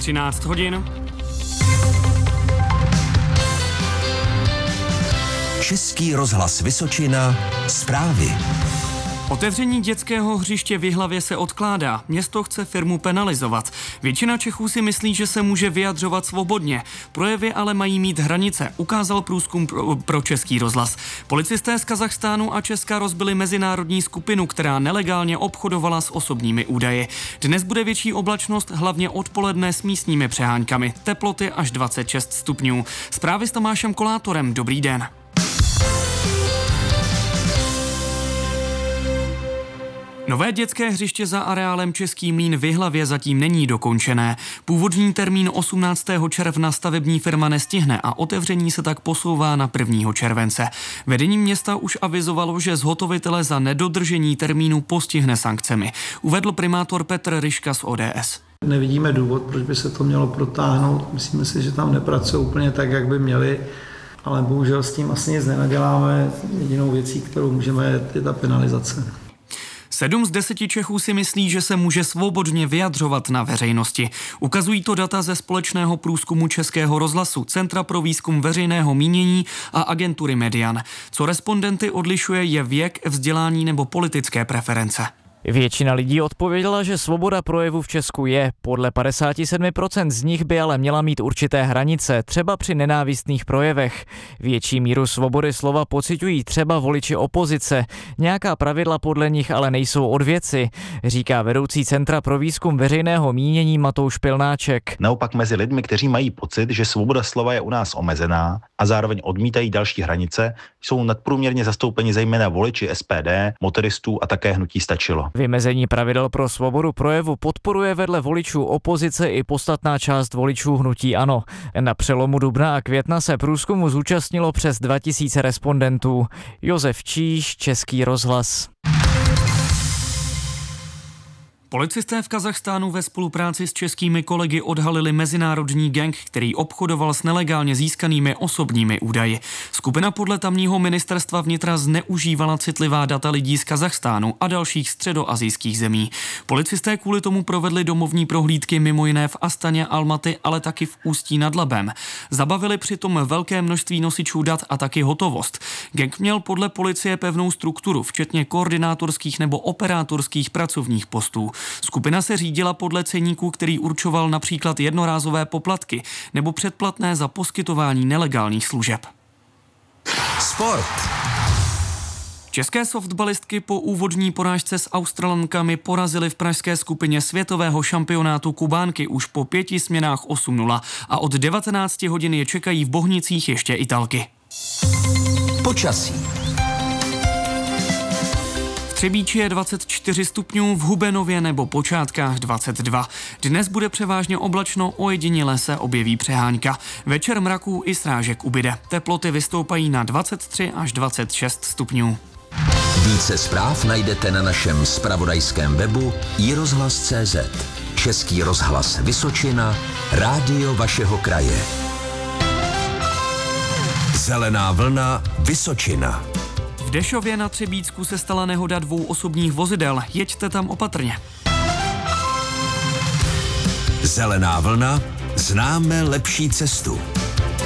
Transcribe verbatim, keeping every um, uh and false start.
třináct hodin. Český rozhlas Vysočina, zprávy. Otevření dětského hřiště v Jihlavě se odkládá. Město chce firmu penalizovat. Většina Čechů si myslí, že se může vyjadřovat svobodně. Projevy ale mají mít hranice, ukázal průzkum pro, pro Český rozhlas. Policisté z Kazachstánu a Česka rozbili mezinárodní skupinu, která nelegálně obchodovala s osobními údaji. Dnes bude větší oblačnost, hlavně odpoledne s místními přeháňkami. Teploty až dvacet šest stupňů. Zprávy s Tomášem Kolátorem. Dobrý den. Nové dětské hřiště za areálem Český Mlýn v Jihlavě zatím není dokončené. Původní termín osmnáctého června stavební firma nestihne a otevření se tak posouvá na prvního července. Vedení města už avizovalo, že zhotovitele za nedodržení termínu postihne sankcemi. Uvedl primátor Petr Ryška z O D S. Nevidíme důvod, proč by se to mělo protáhnout. Myslíme si, že tam nepracují úplně tak, jak by měli, ale bohužel s tím asi nic nenaděláme. Jedinou věcí, kterou můžeme, je ta penalizace. Sedm z deseti Čechů si myslí, že se může svobodně vyjadřovat na veřejnosti. Ukazují to data ze společného průzkumu Českého rozhlasu, Centra pro výzkum veřejného mínění a agentury Median. Co respondenty odlišuje, je věk, vzdělání nebo politické preference. Většina lidí odpověděla, že svoboda projevu v Česku je. Podle padesát sedm procent z nich by ale měla mít určité hranice, třeba při nenávistných projevech. Větší míru svobody slova pociťují třeba voliči opozice. Nějaká pravidla podle nich ale nejsou od věci, říká vedoucí Centra pro výzkum veřejného mínění Matouš Pilnáček. Naopak mezi lidmi, kteří mají pocit, že svoboda slova je u nás omezená a zároveň odmítají další hranice, jsou nadprůměrně zastoupeni zejména voliči S P D, motoristů a také hnutí Stačilo. Vymezení pravidel pro svobodu projevu podporuje vedle voličů opozice i podstatná část voličů hnutí ANO. Na přelomu dubna a května se průzkumu zúčastnilo přes dva tisíce respondentů. Josef Číš, Český rozhlas. Policisté v Kazachstánu ve spolupráci s českými kolegy odhalili mezinárodní gang, který obchodoval s nelegálně získanými osobními údaji. Skupina podle tamního ministerstva vnitra zneužívala citlivá data lidí z Kazachstánu a dalších středoasijských zemí. Policisté kvůli tomu provedli domovní prohlídky mimo jiné v Astaně, Almaty, ale taky v Ústí nad Labem. Zabavili přitom velké množství nosičů dat a taky hotovost. Gang měl podle policie pevnou strukturu, včetně koordinátorských nebo operátorských pracovních postů. Skupina se řídila podle ceníku, který určoval například jednorázové poplatky nebo předplatné za poskytování nelegálních služeb. Sport. České softballistky po úvodní porážce s Australankami porazily v pražské skupině světového šampionátu Kubánky už po pěti směnách osm nula a od devatenácti hodin je čekají v Bohnicích ještě Italky. Počasí. V Třebíči je dvacet čtyři stupňů, v Hubenově nebo Počátkách dvacet dva. Dnes bude převážně oblačno, ojediněle se objeví přehánka. Večer mraků i srážek ubyde. Teploty vystoupají na dvacet tři až dvacet šest stupňů. Více zpráv najdete na našem zpravodajském webu i rozhlas tečka cé zet. Český rozhlas Vysočina, rádio vašeho kraje. Zelená vlna Vysočina. V Dešově na Třebícku se stala nehoda dvou osobních vozidel. Jeďte tam opatrně. Zelená vlna, známe lepší cestu.